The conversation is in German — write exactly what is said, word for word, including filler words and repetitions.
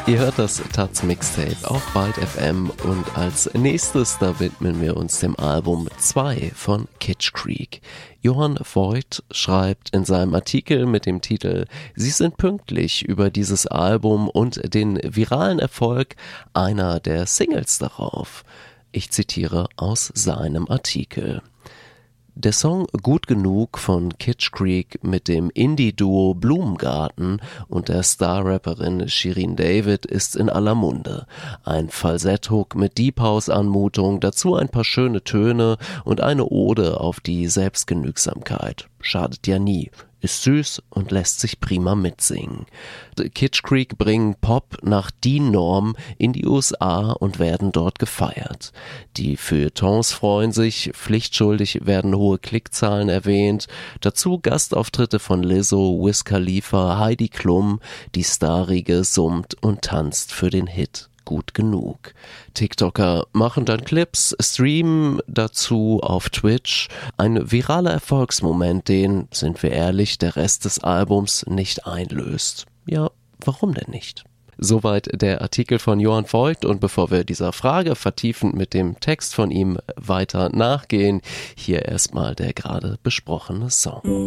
Ihr hört das Taz Mixtape auf Byte F M und als nächstes, da widmen wir uns dem Album zwei von Kitsch Creek. Johann Voigt schreibt in seinem Artikel mit dem Titel „Sie sind pünktlich" über dieses Album und den viralen Erfolg einer der Singles darauf. Ich zitiere aus seinem Artikel. Der Song Gut Genug von Kitsch Creek mit dem Indie-Duo Blumengarten und der Star-Rapperin Shirin David ist in aller Munde. Ein Falsetthook mit Deep-House-Anmutung, dazu ein paar schöne Töne und eine Ode auf die Selbstgenügsamkeit. Schadet ja nie. Ist süß und lässt sich prima mitsingen. Kitsch Creek bringen Pop nach D I N-Norm in die U S A und werden dort gefeiert. Die Feuilletons freuen sich, pflichtschuldig werden hohe Klickzahlen erwähnt, dazu Gastauftritte von Lizzo, Wiz Khalifa, Heidi Klum, die Starrige summt und tanzt für den Hit Gut Genug. TikToker machen dann Clips, streamen dazu auf Twitch. Ein viraler Erfolgsmoment, den, sind wir ehrlich, der Rest des Albums nicht einlöst. Ja, warum denn nicht? Soweit der Artikel von Johann Voigt, und bevor wir dieser Frage vertiefend mit dem Text von ihm weiter nachgehen, hier erstmal der gerade besprochene Song.